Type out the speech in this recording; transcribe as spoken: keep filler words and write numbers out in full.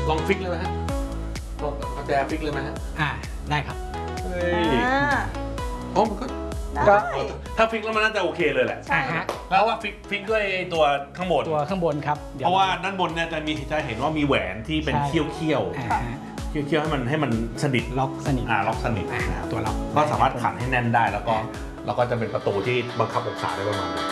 ลองฟิกเลยไหมฮะลองกุญแจฟิกเลยไหมฮะอ่าได้ครับเฮ้ยอ่าโอ้มันก็ได้ถ้าฟิกแล้วมันน่าจะโอเคเลยแหละใช่อ่าฮะแล้วว่าฟิกฟิกด้วยตัวข้างบนตัวข้างบนครับดี๋ยเพราะว่าด้านบนเนี่ยจะมีจะเห็นว่ามีแหวนที่เป็นใช่เขี้ยวเขี้ยวอ่าฮะเขี้ยวเขี้ยวให้มันให้มันสนิทล็อกสนิทอ่าล็อกสนิทอ่านะครับตัวล็อกก็สามารถขันให้แน่นได้แล้วก็แล้วก็จะเป็นประตูที่บังคับองศาได้ประมาณนึง